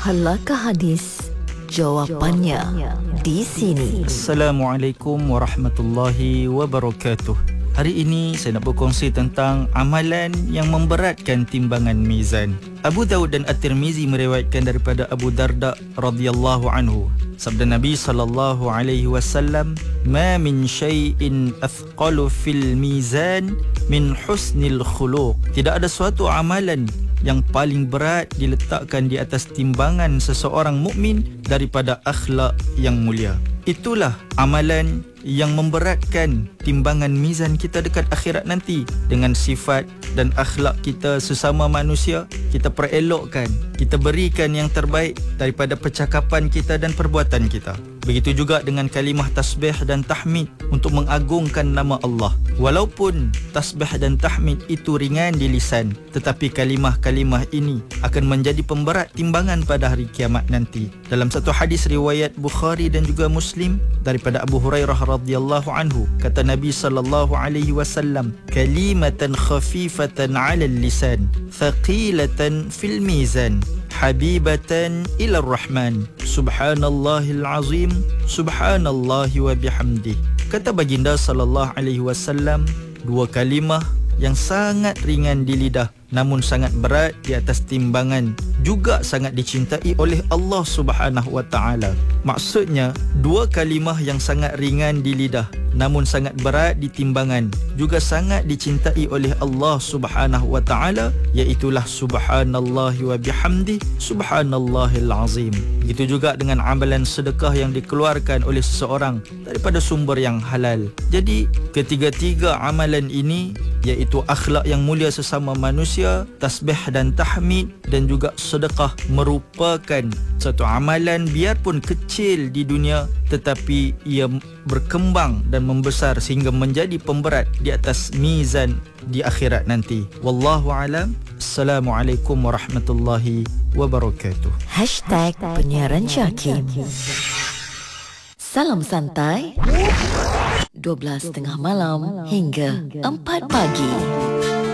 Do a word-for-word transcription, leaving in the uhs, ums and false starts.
Halakah hadis? Jawapannya di sini. Assalamualaikum warahmatullahi wabarakatuh. Hari ini saya nak berkongsi tentang amalan yang memberatkan timbangan mizan. Abu Daud dan At-Tirmizi meriwayatkan daripada Abu Darda radhiyallahu anhu. Sabda Nabi sallallahu alaihi wasallam, "Ma min syai'in athqalu fil mizan min husnil khuluq." Tidak ada suatu amalan yang paling berat diletakkan di atas timbangan seseorang mukmin daripada akhlak yang mulia. Itulah amalan yang memberatkan timbangan mizan kita dekat akhirat nanti. Dengan sifat dan akhlak kita sesama manusia, kita perelokkan, kita berikan yang terbaik daripada percakapan kita dan perbuatan kita. Begitu juga dengan kalimah tasbih dan tahmid untuk mengagungkan nama Allah. Walaupun tasbih dan tahmid itu ringan di lisan, tetapi kalimah-kalimah ini akan menjadi pemberat timbangan pada hari kiamat nanti. Dalam satu hadis riwayat Bukhari dan juga Muslim daripada Abu Hurairah radhiyallahu anhu, kata Nabi sallallahu alaihi wasallam, "Kalimatan khafifatan 'alal lisan, thaqilatan fil mizan, habibatan ila rahman, subhanallahil azim, subhanallahi wa bihamdih." Kata baginda sallallahu alaihi wasallam, dua kalimah yang sangat ringan di lidah namun sangat berat di atas timbangan, juga sangat dicintai oleh Allah Subhanahu wa taala. Maksudnya, dua kalimah yang sangat ringan di lidah namun sangat berat di timbangan, juga sangat dicintai oleh Allah Subhanahu wa taala, iaitulah subhanallahi wa bihamdi, subhanallahil azim. Begitu juga dengan amalan sedekah yang dikeluarkan oleh seseorang daripada sumber yang halal. Jadi, ketiga-tiga amalan ini, iaitu akhlak yang mulia sesama manusia, tasbih dan tahmid, dan juga sedekah, merupakan satu amalan biarpun kecil di dunia, tetapi ia berkembang dan membesar sehingga menjadi pemberat di atas mizan di akhirat nanti. Wallahu alam. Assalamualaikum warahmatullahi wabarakatuh. Hashtag Penyiaran Syakim. Salam santai dua belas tiga puluh malam hingga empat pagi.